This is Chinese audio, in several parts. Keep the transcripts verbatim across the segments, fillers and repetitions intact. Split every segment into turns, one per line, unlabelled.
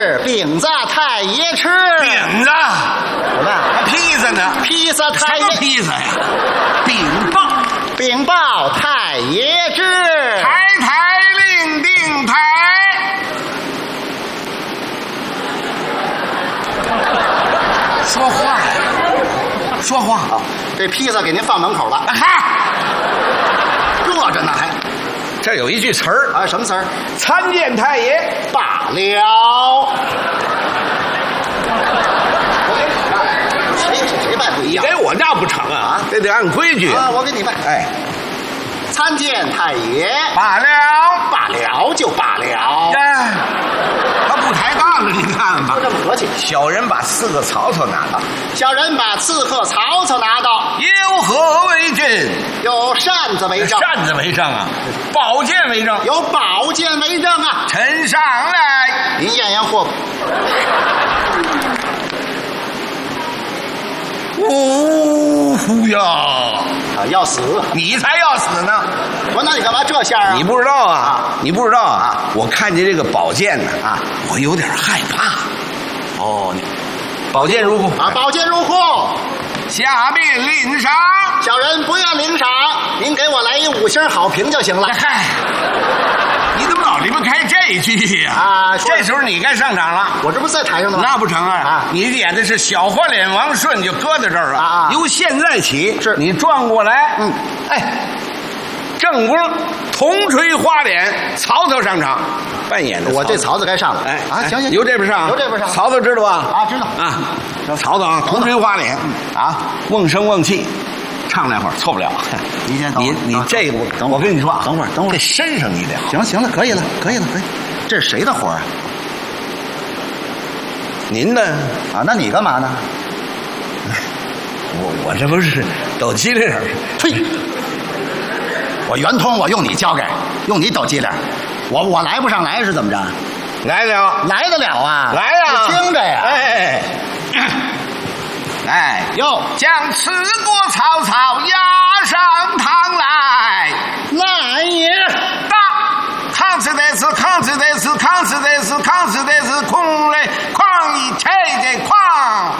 饼子太爷吃。
饼子，
什么？
还披萨呢？
披萨太爷。
什么披萨呀？饼报，
禀报太爷知。
抬抬令定抬。说话呀，说话啊！
这披萨给您放门口了，
哈，
热着呢还。
这有一句词儿
啊，什么词儿？
参见太爷
罢了。谁谁谁拜不一样？
给我那不成啊，这得按规矩
啊！我给你拜。
哎，
参见太爷。
罢了，
罢了就罢了。
哎，他不抬杠了，你看吧，
就这么和气。
小人把四个曹操拿到，
小人把刺客曹操拿到，
有何为证？
有扇子为证。
扇子为证啊，宝剑为证。
有宝剑为证啊。
呈上来，
您验验货。
呜呼呀！
啊，要死！
你才要死呢！
我那你干嘛这下啊？
你不知道啊？你不知道啊？我看见这个宝剑呢啊，我有点害怕。
哦，你
宝剑入库
啊，宝剑入库。
下面领赏。
小人不愿领赏，您给我来一五星好评就行了。
嗨，你怎么老离不开这句呀？
啊，
这时候你该上场了。
我这不是在台上呢吗？
那不成啊！
啊，
你演的是小花脸王顺，就搁在这儿了。
啊，
由现在起，
是
你转过来。
嗯，
哎，正宫铜锤花脸，曹操上场扮演的。
我这曹操该上了。
哎
啊，行行，
由这边上，
由这边上。
曹操知道吧？
啊，知道
啊。曹操啊，铜锤花脸啊，瓮声瓮气。唱两会儿错不了，
你先等
你你这个
等会儿，
我跟你说啊，
等会儿等会儿，
这身上你得
行行了，可以了，可以了，可以。这是谁的活啊？
您呢？
啊，那你干嘛呢？
我我这不是抖机灵儿？
呸！我圆通我用你教给，用你抖机灵，我我来不上来是怎么着？
来了，
来得了啊！
来呀！
你听着呀！
哎。哎
哟，
将吃过曹操押上堂来，
来也！
大抗子的是抗子的是抗子的是抗子的是空嘞狂一切的狂，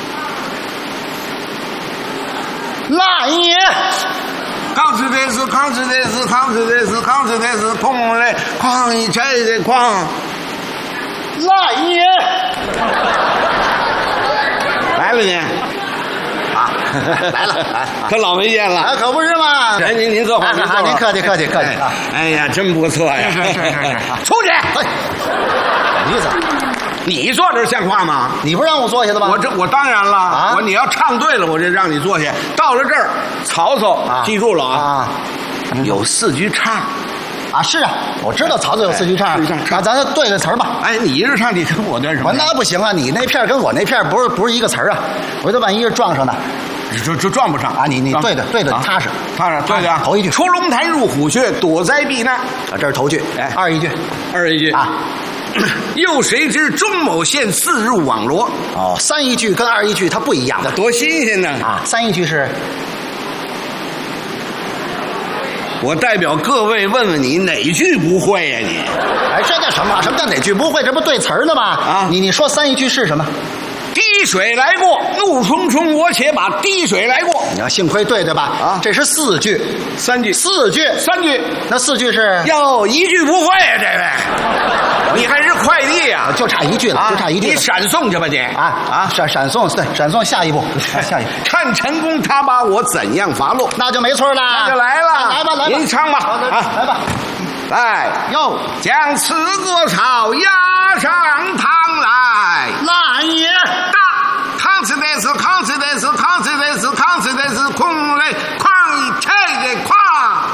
来也！
抗子的是抗子的是抗子的是抗子的是空嘞狂一切的狂，
来也！
来了你。
啊，来了，来，
可老没见了，
啊，可不是嘛！
哎，您您坐会儿，
啊，您客气客气客气啊！
哎呀，真不错呀！
是是是是，
出去！
哎，意思？
你坐这像话吗？
你不让我坐下的吗？
我这我当然了，
啊，
我你要唱对了，我就让你坐下。到了这儿，曹操
啊，
记住了
啊，
有四句唱。
啊，是啊，我知道曹操有四句唱，啊，咱对个词儿吧。
哎，你一直唱，你跟我对什么？
那不行啊，你那片跟我那片不是不是一个词儿啊，回头万一是撞上的，
就就撞不上
啊！你你对的对的踏实
踏实，对的。
头一句
出龙潭入虎穴，躲灾避难。
啊，这是头句。
哎，
二一句，
二一句
啊。
又谁知钟某县自入网罗？
哦，三一句跟二一句它不一样，
那多新鲜呢！
啊，三一句是。
我代表各位问问你，哪句不会呀、啊？你，
哎，这叫什么？什么叫哪句不会？这不对词儿呢吗？
啊，
你你说三一句是什么？
滴水来过，怒冲冲，我且把滴水来过。
你要幸亏对对吧？啊，这是四句，
三句，
四句，
三句。
那四句是
哟，一句不会啊，这位，你还是快递呀、
啊？就差一句了，啊、就差一句了。
你闪送去吧你
啊啊！闪闪送，对，闪送下一步，下一步。
看陈宫他把我怎样罚落，
那就没错了。
那就来了，
啊、来吧来吧，
您唱吧，
啊，来吧，
来
哟，
将此国草押上堂来，
来也。
抗子的是抗子的是抗子的是抗子的是空嘞狂一切的狂，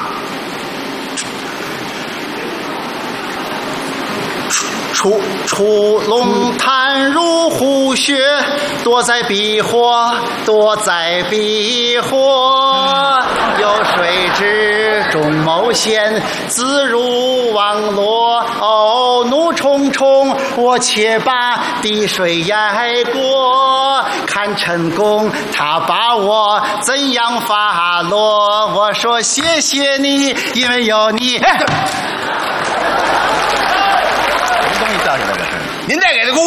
出出龙潭入虎穴，躲灾避祸，躲灾避祸。有谁知钟某县自入网罗？哦，怒冲冲，我且把滴水淹过。看陈宫他把我怎样罚落？我说谢谢你，因为有你。哎，什么东西掉下来了？
您再给他鼓。